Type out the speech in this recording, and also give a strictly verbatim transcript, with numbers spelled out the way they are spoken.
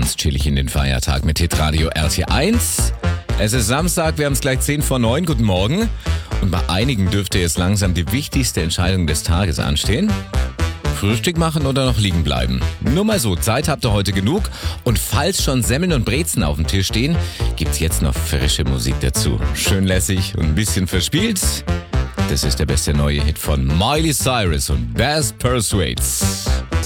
ganz chillig in den Feiertag mit Hitradio R T eins. Es ist Samstag, wir haben es gleich zehn vor neun. Guten Morgen. Und bei einigen dürfte jetzt langsam die wichtigste Entscheidung des Tages anstehen. Frühstück machen oder noch liegen bleiben? Nur mal so, Zeit habt ihr heute genug. Und falls schon Semmeln und Brezen auf dem Tisch stehen, gibt's jetzt noch frische Musik dazu. Schön lässig und ein bisschen verspielt. Das ist der beste neue Hit von Miley Cyrus und Bass Persuades.